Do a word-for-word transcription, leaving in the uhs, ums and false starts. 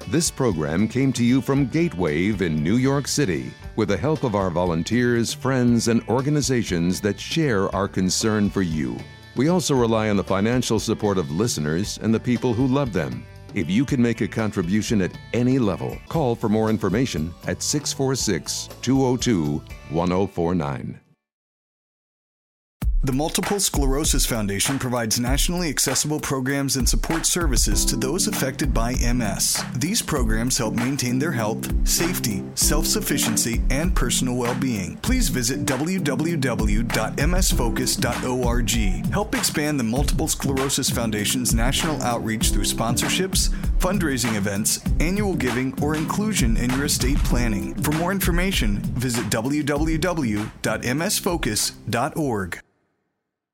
This program came to you from Gatewave in New York City with the help of our volunteers, friends, and organizations that share our concern for you. We also rely on the financial support of listeners and the people who love them. If you can make a contribution at any level, call for more information at six four six, two zero two, one zero four nine. The Multiple Sclerosis Foundation provides nationally accessible programs and support services to those affected by M S. These programs help maintain their health, safety, self-sufficiency, and personal well-being. Please visit w w w dot m s focus dot org. Help expand the Multiple Sclerosis Foundation's national outreach through sponsorships, fundraising events, annual giving, or inclusion in your estate planning. For more information, visit w w w dot m s focus dot org.